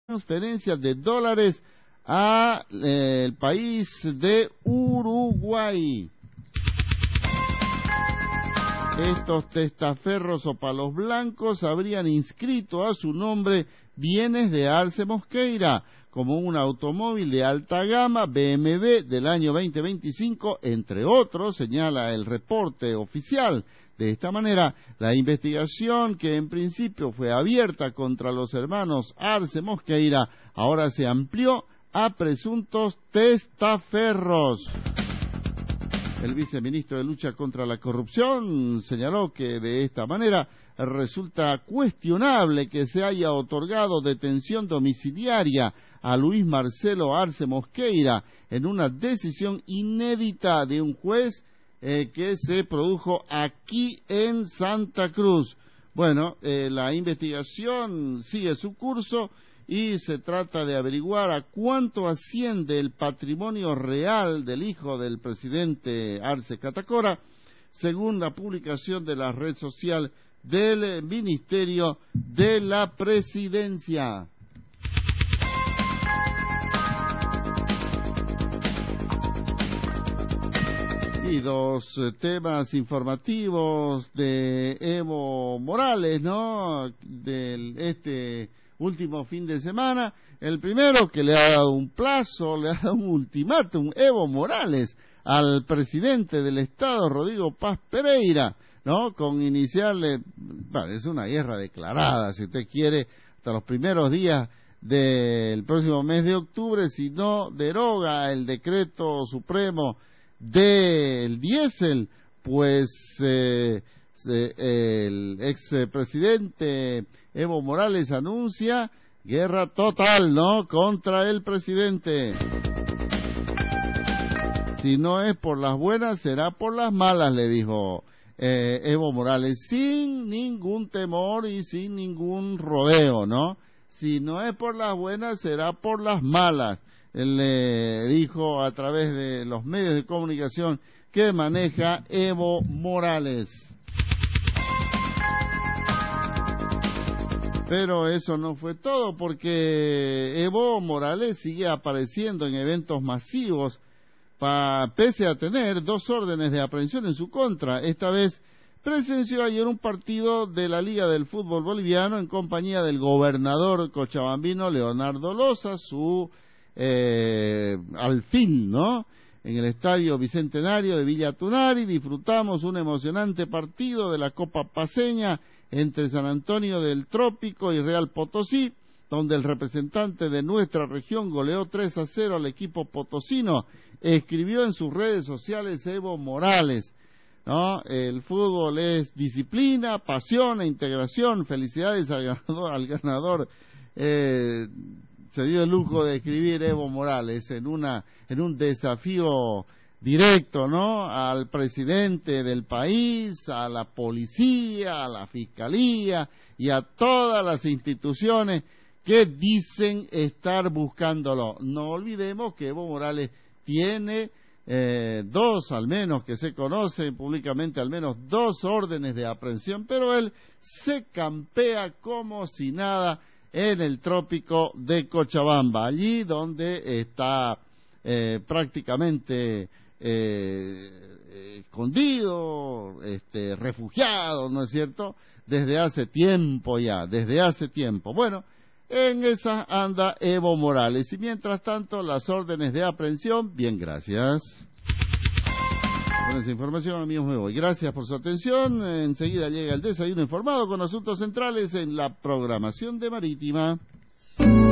transferencia de dólares a el país de Uruguay. Estos testaferros o palos blancos habrían inscrito a su nombre bienes de Arce Mosqueira, como un automóvil de alta gama BMW del año 2025, entre otros, señala el reporte oficial. De esta manera, la investigación que en principio fue abierta contra los hermanos Arce Mosqueira, ahora se amplió a presuntos testaferros. El viceministro de Lucha contra la Corrupción señaló que de esta manera resulta cuestionable que se haya otorgado detención domiciliaria a Luis Marcelo Arce Mosqueira en una decisión inédita de un juez que se produjo aquí en Santa Cruz. Bueno, la investigación sigue su curso y se trata de averiguar a cuánto asciende el patrimonio real del hijo del presidente Arce Catacora, según la publicación de la red social del Ministerio de la Presidencia. Y dos temas informativos de Evo Morales, ¿no? Del último fin de semana. El primero, que le ha dado un plazo, le ha dado un ultimátum, Evo Morales, al presidente del Estado, Rodrigo Paz Pereira, ¿no? Con iniciarle, bueno, es una guerra declarada, si usted quiere, hasta los primeros días del próximo mes de octubre, si no deroga el decreto supremo del diésel, pues el expresidente Evo Morales anuncia guerra total, ¿no?, contra el presidente. Si no es por las buenas, será por las malas, le dijo Evo Morales, sin ningún temor y sin ningún rodeo, ¿no? Si no es por las buenas, será por las malas. Él le dijo a través de los medios de comunicación que maneja Evo Morales. Pero eso no fue todo, porque Evo Morales sigue apareciendo en eventos masivos, pese a tener 2 órdenes de aprehensión en su contra. Esta vez presenció ayer un partido de la Liga del Fútbol Boliviano en compañía del gobernador cochabambino Leonardo Loza, su alfil, ¿no? En el Estadio Bicentenario de Villa Tunari disfrutamos un emocionante partido de la Copa Paceña entre San Antonio del Trópico y Real Potosí, donde el representante de nuestra región goleó 3-0 al equipo potosino, escribió en sus redes sociales Evo Morales, ¿no? El fútbol es disciplina, pasión e integración. Felicidades al ganador. Se dio el lujo de escribir Evo Morales en un desafío directo, ¿no?, al presidente del país, a la policía, a la fiscalía y a todas las instituciones que dicen estar buscándolo. No olvidemos que Evo Morales tiene 2, al menos que se conocen públicamente, al menos 2 órdenes de aprehensión, pero él se campea como si nada en el trópico de Cochabamba, allí donde está prácticamente escondido, refugiado, ¿no es cierto?, desde hace tiempo ya, desde hace tiempo. Bueno, en esa anda Evo Morales, y mientras tanto las órdenes de aprehensión, bien, gracias. Con esa información, amigos, me voy. Gracias por su atención. Enseguida llega el desayuno informado con asuntos centrales en la programación de Marítima.